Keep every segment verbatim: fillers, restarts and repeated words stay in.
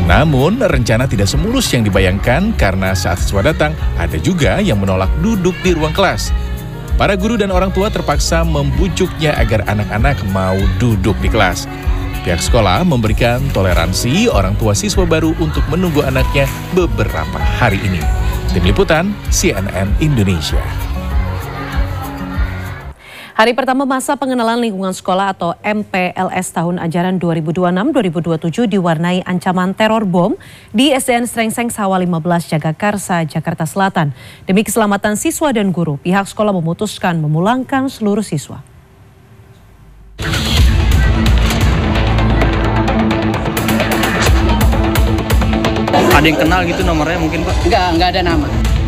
Namun, rencana tidak semulus yang dibayangkan karena saat siswa datang, ada juga yang menolak duduk di ruang kelas. Para guru dan orang tua terpaksa membujuknya agar anak-anak mau duduk di kelas. Pihak sekolah memberikan toleransi orang tua siswa baru untuk menunggu anaknya beberapa hari ini. Tim Liputan C N N Indonesia. Hari pertama masa pengenalan lingkungan sekolah atau M P L S tahun ajaran dua ribu dua puluh enam dua ribu dua puluh tujuh diwarnai ancaman teror bom di S D N Srengseng Sawah lima belas Jagakarsa, Jakarta Selatan. Demi keselamatan siswa dan guru, pihak sekolah memutuskan memulangkan seluruh siswa. Ada yang kenal gitu nomornya mungkin Pak? Enggak, enggak ada nama.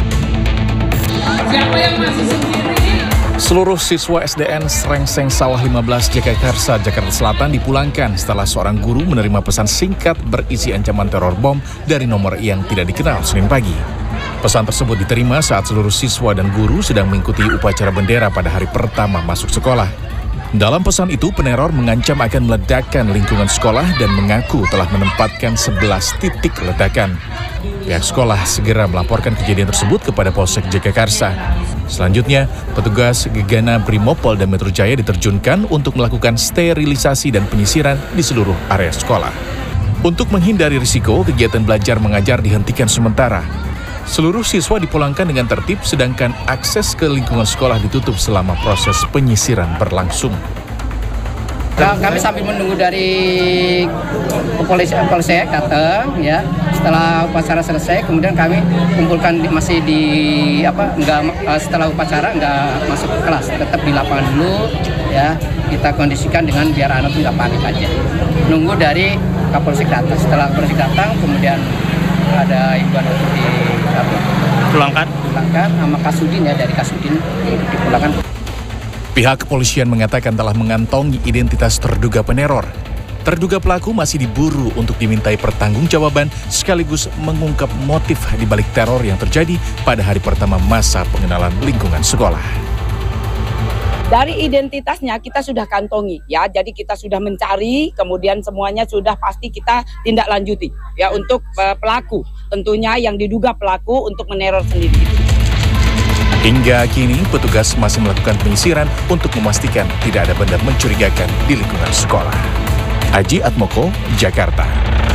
Siapa yang masih sendiri? Seluruh siswa S D N Srengseng Sawah lima belas Jagakarsa, Jakarta Selatan dipulangkan setelah seorang guru menerima pesan singkat berisi ancaman teror bom dari nomor yang tidak dikenal Senin pagi. Pesan tersebut diterima saat seluruh siswa dan guru sedang mengikuti upacara bendera pada hari pertama masuk sekolah. Dalam pesan itu, peneror mengancam akan meledakkan lingkungan sekolah dan mengaku telah menempatkan sebelas titik ledakan. Pihak sekolah segera melaporkan kejadian tersebut kepada Polsek Jagakarsa. Selanjutnya, petugas Gegana Brimopol dan Metro Jaya diterjunkan untuk melakukan sterilisasi dan penyisiran di seluruh area sekolah. Untuk menghindari risiko, kegiatan belajar mengajar dihentikan sementara. Seluruh siswa dipulangkan dengan tertib, sedangkan akses ke lingkungan sekolah ditutup selama proses penyisiran berlangsung. Kami sambil menunggu dari kepolisian polsek datang, ya. Setelah upacara selesai, kemudian kami kumpulkan di, masih di apa? Enggak setelah upacara enggak masuk ke kelas, tetap di lapangan dulu, ya. Kita kondisikan dengan biar anak itu enggak panik aja. Nunggu dari Kapolsek datang. Setelah Kapolsek datang, kemudian ada imbauan untuk dipulangkan, pulangkan sama Kasudin ya dari Kasudin untuk dipulangkan. Pihak kepolisian mengatakan telah mengantongi identitas terduga peneror. Terduga pelaku masih diburu untuk dimintai pertanggungjawaban sekaligus mengungkap motif di balik teror yang terjadi pada hari pertama masa pengenalan lingkungan sekolah. Dari identitasnya kita sudah kantongi ya, jadi kita sudah mencari, kemudian semuanya sudah pasti kita tindak lanjuti ya untuk uh, pelaku, tentunya yang diduga pelaku untuk meneror sendiri. Hingga kini petugas masih melakukan penyisiran untuk memastikan tidak ada benda mencurigakan di lingkungan sekolah. Aji Atmoko, Jakarta.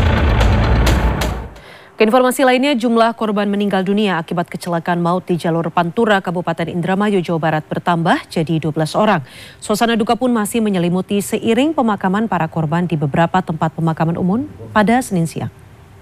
Keinformasi lainnya, jumlah korban meninggal dunia akibat kecelakaan maut di jalur Pantura, Kabupaten Indramayu, Jawa Barat bertambah jadi dua belas orang. Suasana duka pun masih menyelimuti seiring pemakaman para korban di beberapa tempat pemakaman umum pada Senin siang.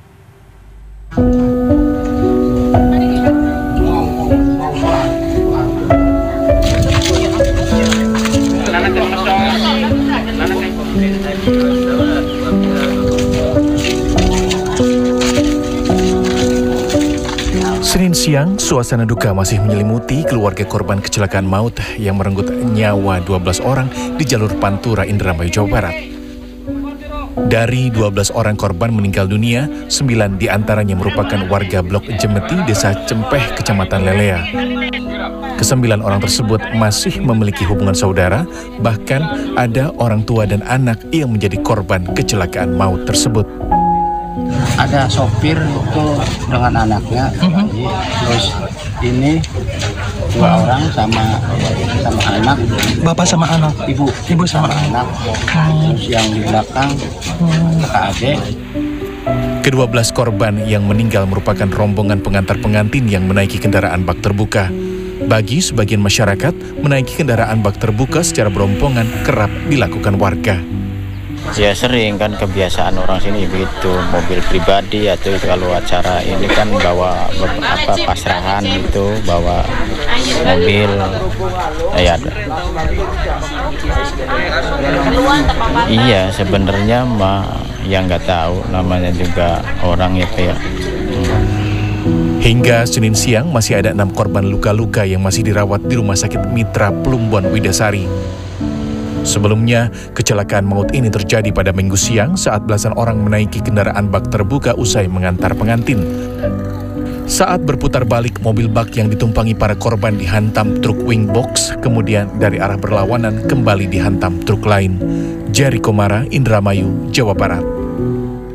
Senin siang, suasana duka masih menyelimuti keluarga korban kecelakaan maut yang merenggut nyawa dua belas orang di jalur Pantura, Indramayu, Jawa Barat. Dari dua belas orang korban meninggal dunia, sembilan diantaranya merupakan warga Blok Jemeti, Desa Cempeh, Kecamatan Lelea. Kesembilan orang tersebut masih memiliki hubungan saudara, bahkan ada orang tua dan anak yang menjadi korban kecelakaan maut tersebut. Ada sopir itu dengan anaknya, uh-huh. Terus ini dua orang sama sama anak. Bapak sama anak, ibu, ibu sama anak. Terus yang di belakang kakak adik. Kedua belas korban yang meninggal merupakan rombongan pengantar pengantin yang menaiki kendaraan bak terbuka. Bagi sebagian masyarakat, menaiki kendaraan bak terbuka secara berompongan kerap dilakukan warga. Ya sering kan, kebiasaan orang sini begitu, mobil pribadi atau kalau acara ini kan bawa apa pasrahan itu, bawa mobil ya. Iya sebenarnya mah yang nggak tahu, namanya juga orang ya kayak. Hmm. Hingga Senin siang masih ada enam korban luka-luka yang masih dirawat di Rumah Sakit Mitra Plumbon Widasari. Sebelumnya, kecelakaan maut ini terjadi pada Minggu siang saat belasan orang menaiki kendaraan bak terbuka usai mengantar pengantin. Saat berputar balik, mobil bak yang ditumpangi para korban dihantam truk wing box, kemudian dari arah berlawanan kembali dihantam truk lain. Jericho Mara, Indramayu, Jawa Barat.